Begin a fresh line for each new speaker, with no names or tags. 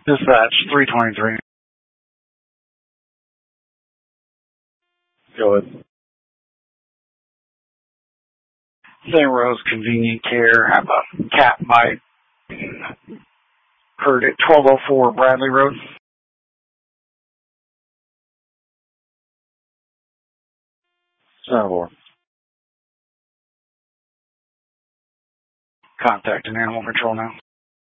Dispatch 323.
Go ahead.
St. Rose Convenient Care have a cat bite. Heard at 1204 Bradley Road.
Senator.
Contacting Animal Control now.